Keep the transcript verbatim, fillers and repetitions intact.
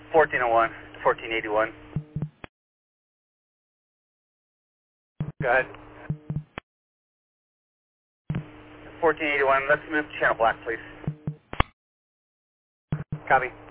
fourteen oh one to fourteen eighty-one. Go ahead. fourteen eighty-one, let's move to channel black, please. Copy.